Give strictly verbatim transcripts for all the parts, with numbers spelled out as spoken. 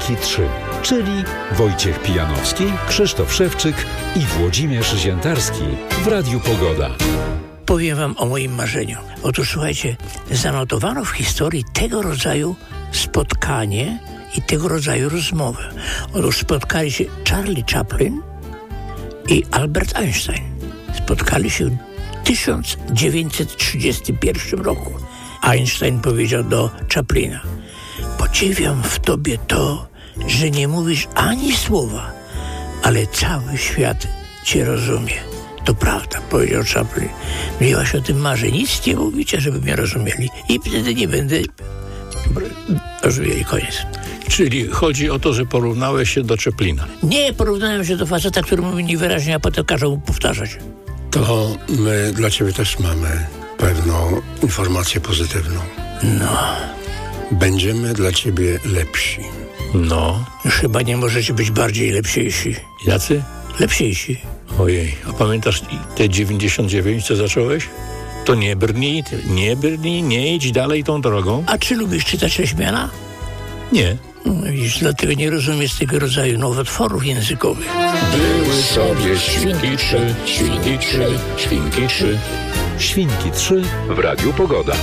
Świnki trzy, czyli Wojciech Pijanowski, Krzysztof Szewczyk i Włodzimierz Ziętarski w Radiu Pogoda. Powiem wam o moim marzeniu. Otóż słuchajcie, zanotowano w historii tego rodzaju spotkanie i tego rodzaju rozmowę. Otóż spotkali się Charlie Chaplin i Albert Einstein. Spotkali się w tysiąc dziewięćset trzydziestym pierwszym roku. Einstein powiedział do Chaplina: podziwiam w tobie to, że nie mówisz ani słowa, ale cały świat cię rozumie. To prawda, powiedział Chaplin. Ja właśnie o tym marzę. Nic nie mówicie, żeby mnie rozumieli. I wtedy nie będę rozumieli. Koniec. Czyli chodzi o to, że porównałeś się do Chaplina. Nie, porównałem się do faceta, który mówi niewyraźnie, a potem każą mu powtarzać. To my dla ciebie też mamy pewną informację pozytywną. No. Będziemy dla ciebie lepsi. No. Już chyba nie możecie być bardziej lepsiejsi. Jacy? Lepsiejsi. Ojej, a pamiętasz te dziewięćdziesiąt dziewięć, co zacząłeś? To nie brnij, nie brnij, nie idź dalej tą drogą. A czy lubisz czytać Leśmiana? Nie. No, widzisz, dlatego nie rozumiesz tego rodzaju nowotworów językowych. Były sobie świnki trzy, świnki trzy, świnki trzy. Świnki trzy w Radiu Pogoda.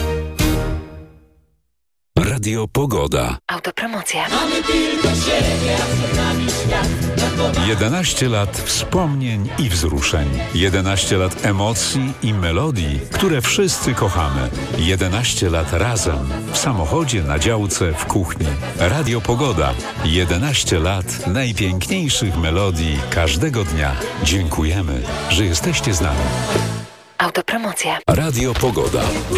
Radio Pogoda. Autopromocja. jedenaście lat wspomnień i wzruszeń. jedenaście lat emocji i melodii, które wszyscy kochamy. jedenaście lat razem. W samochodzie, na działce, w kuchni. Radio Pogoda. jedenaście lat najpiękniejszych melodii każdego dnia. Dziękujemy, że jesteście z nami. Autopromocja. Radio Pogoda.